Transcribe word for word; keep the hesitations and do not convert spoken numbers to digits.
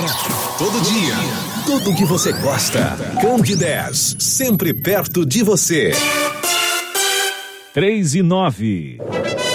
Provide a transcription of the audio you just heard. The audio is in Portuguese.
Todo dia, tudo que você gosta. Candidez, sempre perto de você. Três e nove.